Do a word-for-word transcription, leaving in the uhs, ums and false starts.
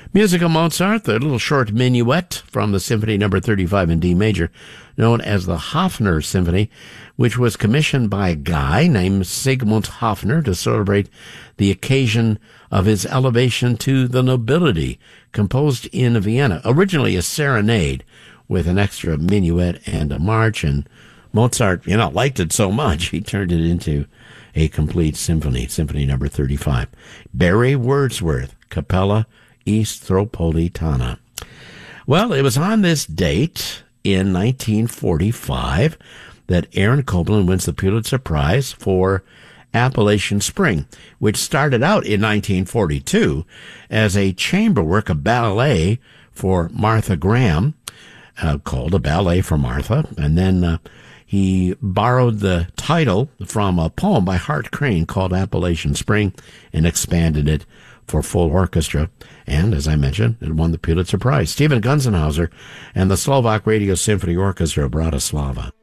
Music of Mozart, the little short minuet from the Symphony Number thirty-five in D major, known as the Hofner Symphony, which was commissioned by a guy named Sigmund Hofner to celebrate the occasion of his elevation to the nobility, composed in Vienna. Originally a serenade with an extra minuet and a march, and Mozart, you know, liked it so much, he turned it into a complete symphony, Symphony Number thirty-five. Barry Wordsworth, Capella Istropolitana. Well, it was on this date in nineteen forty-five that Aaron Copland wins the Pulitzer Prize for Appalachian Spring, which started out in nineteen forty-two as a chamber work, a ballet for Martha Graham, uh, called A Ballet for Martha, and then uh, he borrowed the title from a poem by Hart Crane called Appalachian Spring and expanded it for full orchestra. And, as I mentioned, it won the Pulitzer Prize. Stephen Gunzenhauser and the Slovak Radio Symphony Orchestra of Bratislava.